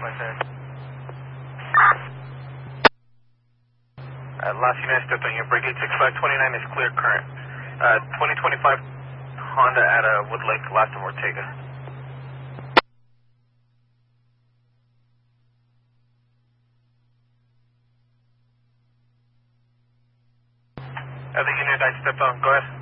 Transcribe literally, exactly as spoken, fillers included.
Uh, last unit stepped on your break. eight six five two nine is clear current. Uh, twenty twenty-five Honda at uh, Woodlake, last of Ortega. Uh, the unit I stepped on, go ahead.